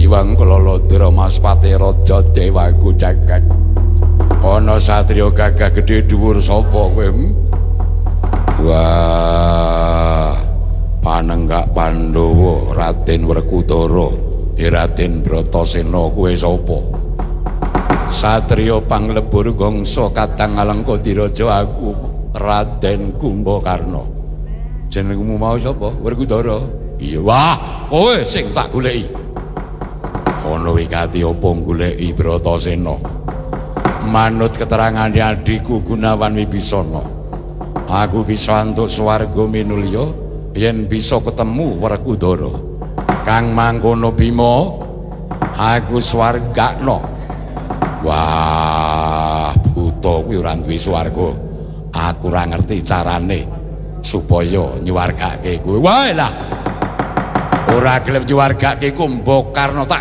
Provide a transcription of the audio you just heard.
Hyang Klaladra Maspati Raja Dewaku Jagat. Ana satriya gagah gedhe dhuwur sapa kowe? Wah, Panenggak Pandhawa Raden Werkudara, Raden Bratasena kowe sapa? Satriya panglebur gangsa Kadang Alengka Diraja aku Raden Kumbakarna. Jenengmu mau sapa? Werkudara. Iya, wah, kowe sing tak goleki. Ana wigati apa goleki Bratasena? Manut keterangane adikku Gunawan Wibisana, aku bisa antuk swarga minulya yen bisa ketemu Werkudara. Kang mangkono Bima, aku swargakna. Wah, buta kuwi ora duwe swarga. Aku ora ngerti carane supaya nyuwargake kowe. Wae lah. Ora gelem nyuwargake Kumbakarna tak